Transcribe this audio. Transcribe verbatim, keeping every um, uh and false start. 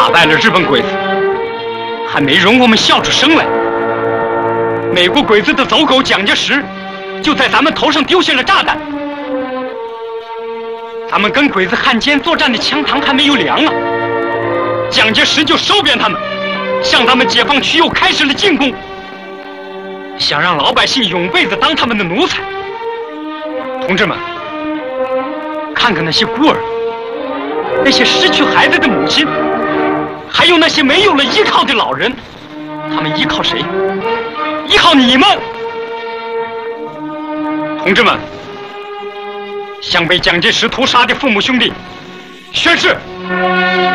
打败了日本鬼子，还没容我们笑出声来。美国鬼子的走狗蒋介石就在咱们头上丢下了炸弹。咱们跟鬼子汉奸作战的枪膛还没有凉啊，蒋介石就收编他们，向咱们解放区又开始了进攻，想让老百姓永辈子当他们的奴才。同志们，看看那些孤儿，那些失去孩子的母亲，还有那些没有了依靠的老人，他们依靠谁？依靠你们！同志们，向被蒋介石屠杀的父母兄弟宣誓，